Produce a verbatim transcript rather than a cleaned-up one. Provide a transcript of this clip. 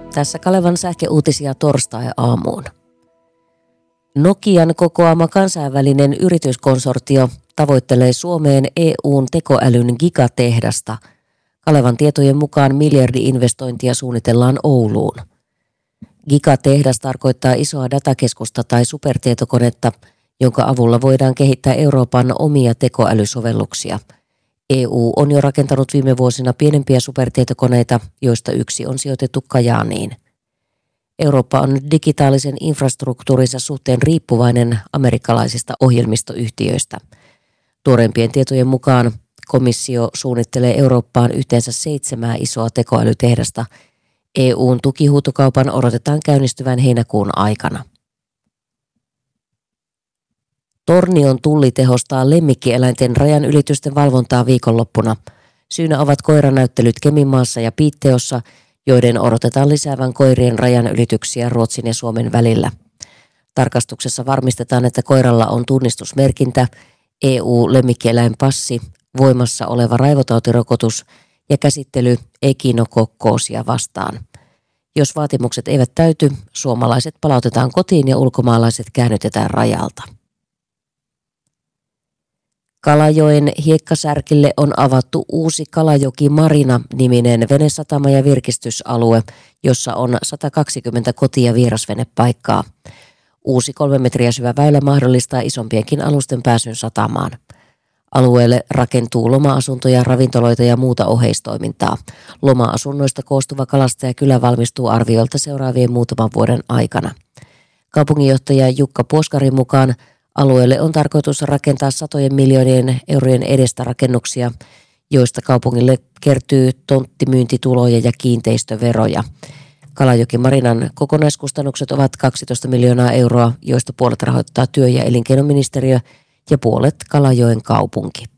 Tässä Kalevan sähköuutisia torstai-aamuun. Nokian kokoama kansainvälinen yrityskonsortio tavoittelee Suomeen E U:n tekoälyn gigatehdasta. Kalevan tietojen mukaan miljardi-investointia suunnitellaan Ouluun. Gigatehdas tarkoittaa isoa datakeskusta tai supertietokonetta, jonka avulla voidaan kehittää Euroopan omia tekoälysovelluksia. E U on jo rakentanut viime vuosina pienempiä supertietokoneita, joista yksi on sijoitettu Kajaaniin. Eurooppa on digitaalisen infrastruktuurinsa suhteen riippuvainen amerikkalaisista ohjelmistoyhtiöistä. Tuoreimpien tietojen mukaan komissio suunnittelee Eurooppaan yhteensä seitsemää isoa tekoälytehdasta. E U:n tukihuutokaupan odotetaan käynnistyvän heinäkuun aikana. Tornion tulli tehostaa lemmikkieläinten rajanylitysten valvontaa viikonloppuna. Syynä ovat koiranäyttelyt Keminmaassa ja Piitteossa, joiden odotetaan lisäävän koirien rajanylityksiä Ruotsin ja Suomen välillä. Tarkastuksessa varmistetaan, että koiralla on tunnistusmerkintä, E U-lemmikkieläinpassi, voimassa oleva raivotautirokotus ja käsittely ekinokokkoosia vastaan. Jos vaatimukset eivät täyty, suomalaiset palautetaan kotiin ja ulkomaalaiset käännytetään rajalta. Kalajoen hiekkasärkille on avattu uusi Kalajoki Marina-niminen venesatama ja virkistysalue, jossa on sata kaksikymmentä koti- ja vierasvenepaikkaa. Uusi kolme metriä syvä väylä mahdollistaa isompienkin alusten pääsyn satamaan. Alueelle rakentuu loma-asuntoja, ravintoloita ja muuta oheistoimintaa. Loma-asunnoista koostuva kalastajakylä valmistuu arviolta seuraavien muutaman vuoden aikana. Kaupunginjohtaja Jukka Puoskarin mukaan alueelle on tarkoitus rakentaa satojen miljoonien eurojen edestä rakennuksia, joista kaupungille kertyy tonttimyyntituloja ja kiinteistöveroja. Kalajoki Marinan kokonaiskustannukset ovat kaksitoista miljoonaa euroa, joista puolet rahoittaa työ- ja elinkeinoministeriö ja puolet Kalajoen kaupunki.